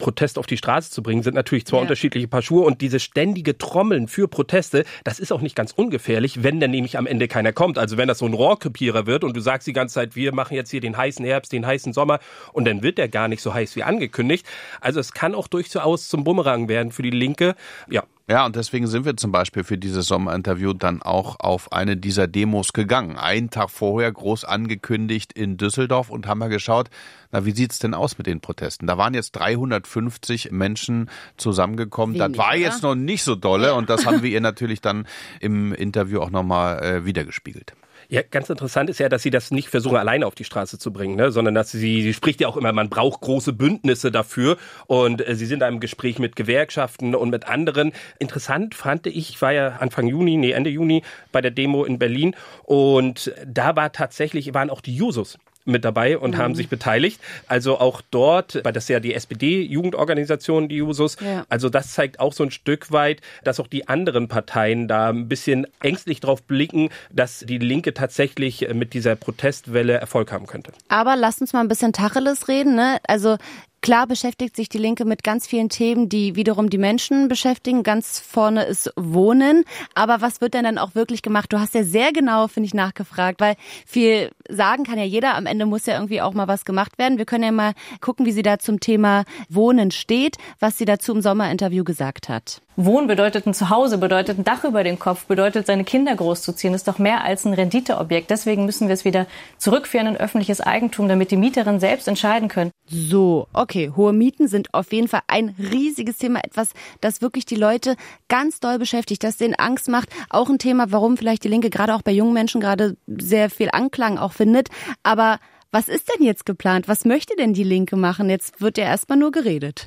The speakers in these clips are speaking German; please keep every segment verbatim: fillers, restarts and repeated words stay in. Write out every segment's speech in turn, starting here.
Protest auf die Straße zu bringen, sind natürlich zwei ja. unterschiedliche Paar Schuhe. Und diese ständige Trommeln für Proteste, das ist auch nicht ganz ungefährlich, wenn dann nämlich am Ende keiner kommt. Also wenn das so ein Rohrkrepierer wird und du sagst die ganze Zeit, wir machen jetzt hier den heißen Herbst, den heißen Sommer und dann wird der gar nicht so heiß wie angekündigt. Also es kann auch durchaus zum Bumerang werden für die Linke. Ja. Ja, und deswegen sind wir zum Beispiel für dieses Sommerinterview dann auch auf eine dieser Demos gegangen. Einen Tag vorher groß angekündigt in Düsseldorf und haben mal geschaut, na, wie sieht's denn aus mit den Protesten? Da waren jetzt dreihundertfünfzig Menschen zusammengekommen. Wenig, das war oder? Jetzt noch nicht so dolle ja. Und das haben wir ihr natürlich dann im Interview auch nochmal äh, wiedergespiegelt. Ja, ganz interessant ist ja, dass sie das nicht versuchen, alleine auf die Straße zu bringen, ne? Sondern dass sie, sie spricht ja auch immer, man braucht große Bündnisse dafür und äh, sie sind da im Gespräch mit Gewerkschaften und mit anderen. Interessant fand ich, ich war ja Anfang Juni, nee, Ende Juni bei der Demo in Berlin und da war tatsächlich, waren auch die Jusos mit dabei und mhm. haben sich beteiligt. Also auch dort, weil das ja die S P D-Jugendorganisation, die Jusos, ja. also das zeigt auch so ein Stück weit, dass auch die anderen Parteien da ein bisschen ängstlich drauf blicken, dass die Linke tatsächlich mit dieser Protestwelle Erfolg haben könnte. Aber lasst uns mal ein bisschen Tacheles reden, ne? Also klar beschäftigt sich die Linke mit ganz vielen Themen, die wiederum die Menschen beschäftigen. Ganz vorne ist Wohnen. Aber was wird denn dann auch wirklich gemacht? Du hast ja sehr genau, finde ich, nachgefragt, weil viel sagen kann ja jeder. Am Ende muss ja irgendwie auch mal was gemacht werden. Wir können ja mal gucken, wie sie da zum Thema Wohnen steht, was sie dazu im Sommerinterview gesagt hat. Wohnen bedeutet ein Zuhause, bedeutet ein Dach über den Kopf, bedeutet seine Kinder großzuziehen, ist doch mehr als ein Renditeobjekt. Deswegen müssen wir es wieder zurückführen in öffentliches Eigentum, damit die Mieterinnen selbst entscheiden können. So, okay, hohe Mieten sind auf jeden Fall ein riesiges Thema, etwas, das wirklich die Leute ganz doll beschäftigt, das denen Angst macht. Auch ein Thema, warum vielleicht die Linke gerade auch bei jungen Menschen gerade sehr viel Anklang auch findet. Aber was ist denn jetzt geplant? Was möchte denn die Linke machen? Jetzt wird ja erstmal nur geredet.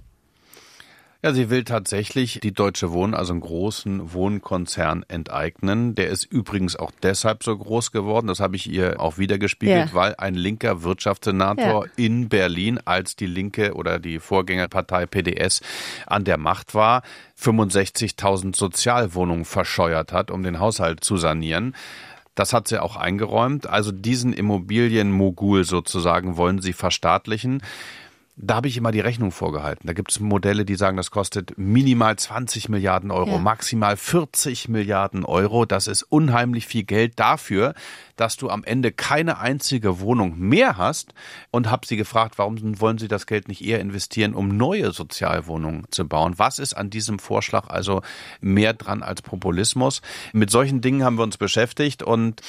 Ja, sie will tatsächlich die Deutsche Wohnen, also einen großen Wohnkonzern, enteignen. Der ist übrigens auch deshalb so groß geworden, das habe ich ihr auch wiedergespiegelt, ja. weil ein linker Wirtschaftssenator ja. in Berlin, als die Linke oder die Vorgängerpartei P D S an der Macht war, fünfundsechzigtausend Sozialwohnungen verscheuert hat, um den Haushalt zu sanieren. Das hat sie auch eingeräumt. Also diesen Immobilienmogul sozusagen wollen sie verstaatlichen. Da habe ich immer die Rechnung vorgehalten. Da gibt es Modelle, die sagen, das kostet minimal zwanzig Milliarden Euro, ja. maximal vierzig Milliarden Euro. Das ist unheimlich viel Geld dafür, dass du am Ende keine einzige Wohnung mehr hast. Und habe sie gefragt, warum wollen sie das Geld nicht eher investieren, um neue Sozialwohnungen zu bauen? Was ist an diesem Vorschlag also mehr dran als Populismus? Mit solchen Dingen haben wir uns beschäftigt und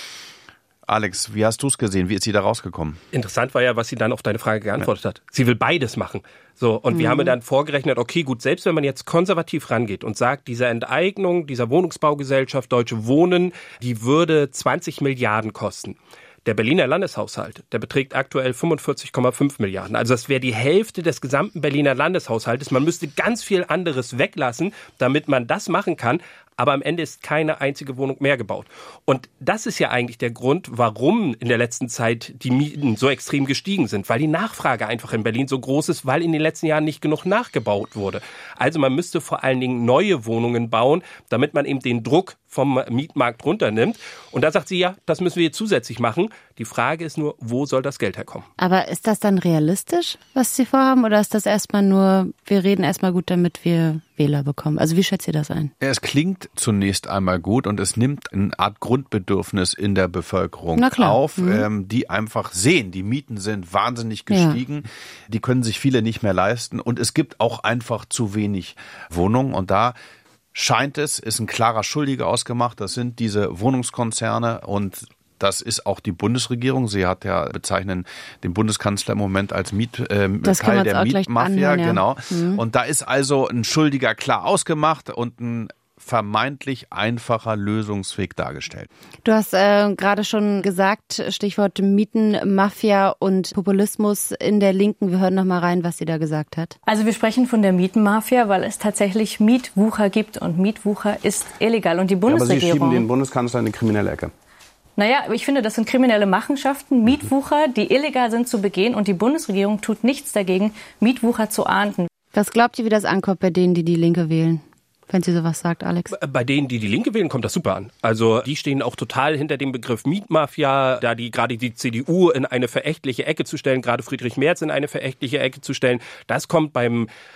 Alex, wie hast du es gesehen? Wie ist sie da rausgekommen? Interessant war ja, was sie dann auf deine Frage geantwortet ja. hat. Sie will beides machen. So, und mhm. wir haben dann vorgerechnet, okay, gut, selbst wenn man jetzt konservativ rangeht und sagt, diese Enteignung dieser Wohnungsbaugesellschaft Deutsche Wohnen, die würde zwanzig Milliarden kosten. Der Berliner Landeshaushalt, der beträgt aktuell fünfundvierzig Komma fünf Milliarden. Also das wäre die Hälfte des gesamten Berliner Landeshaushaltes. Man müsste ganz viel anderes weglassen, damit man das machen kann. Aber am Ende ist keine einzige Wohnung mehr gebaut. Und das ist ja eigentlich der Grund, warum in der letzten Zeit die Mieten so extrem gestiegen sind. Weil die Nachfrage einfach in Berlin so groß ist, weil in den letzten Jahren nicht genug nachgebaut wurde. Also man müsste vor allen Dingen neue Wohnungen bauen, damit man eben den Druck vom Mietmarkt runternimmt. Und da sagt sie, ja, das müssen wir jetzt zusätzlich machen. Die Frage ist nur, wo soll das Geld herkommen? Aber ist das dann realistisch, was Sie vorhaben? Oder ist das erstmal nur, wir reden erstmal gut, damit wir Wähler bekommen? Also wie schätzt ihr das ein? Ja, es klingt zunächst einmal gut und es nimmt eine Art Grundbedürfnis in der Bevölkerung auf, mhm. ähm, die einfach sehen, die Mieten sind wahnsinnig gestiegen, ja. die können sich viele nicht mehr leisten und es gibt auch einfach zu wenig Wohnungen und da scheint es, ist ein klarer Schuldiger ausgemacht, das sind diese Wohnungskonzerne und das ist auch die Bundesregierung. Sie hat ja bezeichnen den Bundeskanzler im Moment als Miet, äh, Teil der Mietmafia. Anhören, ja. Genau. Mhm. Und da ist also ein Schuldiger klar ausgemacht und ein vermeintlich einfacher Lösungsweg dargestellt. Du hast äh, gerade schon gesagt, Stichwort Mietenmafia und Populismus in der Linken. Wir hören noch mal rein, was sie da gesagt hat. Also wir sprechen von der Mietenmafia, weil es tatsächlich Mietwucher gibt und Mietwucher ist illegal. Und die Bundesregierung... Ja, aber Sie schieben den Bundeskanzler in die kriminelle Ecke. Naja, ich finde, das sind kriminelle Machenschaften, Mietwucher, die illegal sind zu begehen. Und die Bundesregierung tut nichts dagegen, Mietwucher zu ahnden. Was glaubt ihr, wie das ankommt bei denen, die die Linke wählen? Wenn sie sowas sagt, Alex. Bei denen, die die Linke wählen, kommt das super an. Also die stehen auch total hinter dem Begriff Mietmafia, da die gerade die C D U in eine verächtliche Ecke zu stellen, gerade Friedrich Merz in eine verächtliche Ecke zu stellen. Das kommt beim